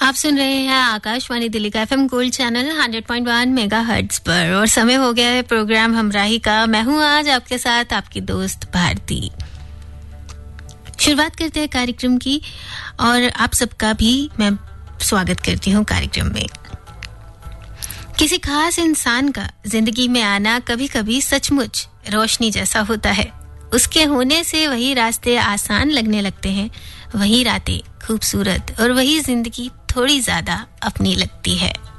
आप सुन रहे हैं आकाशवाणी दिल्ली का एफएम गोल्ड चैनल 100.1 मेगाहर्ट्ज पर और समय हो गया है प्रोग्राम हमराही का। मैं हूं आज आपके साथ आपकी दोस्त भारती। शुरुआत करते हैं कार्यक्रम की और आप सबका भी मैं स्वागत करती हूं कार्यक्रम में। किसी खास इंसान का जिंदगी में आना कभी-कभी सचमुच रोशनी जैसा होता है। उसके होने से वही रास्ते आसान लगने लगते हैं, वही रातें खूबसूरत और वही जिंदगी थोड़ी ज्यादा अपनी लगती है।